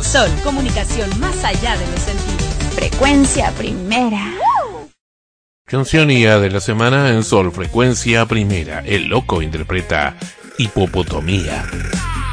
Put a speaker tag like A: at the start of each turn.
A: Sol, comunicación más allá de los sentidos.
B: Frecuencia Primera.
C: Cancionía de la semana en Sol, Frecuencia Primera. El Loco interpreta Hipopotomía.